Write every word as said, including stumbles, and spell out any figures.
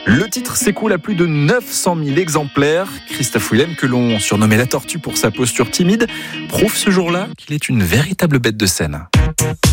Le titre s'écoule à plus de neuf cent mille exemplaires. Christophe Willem, que l'on surnommait la tortue pour sa posture timide, prouve ce jour-là qu'il est une véritable bête de scène.